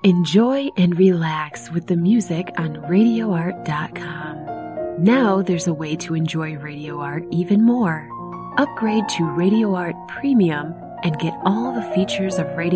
Enjoy and relax with the music on RadioArt.com. Now there's a way to enjoy Radio Art even more. Upgrade to Radio Art Premium and get all the features of Radio